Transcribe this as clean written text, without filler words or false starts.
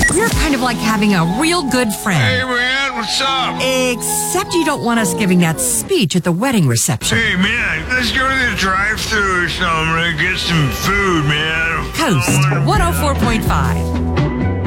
We're kind of like having a real good friend. Hey, man, what's up? Except you don't want us giving that speech at the wedding reception. Hey, man, let's go to the drive-thru or something and get some food, man. Coast 104.5.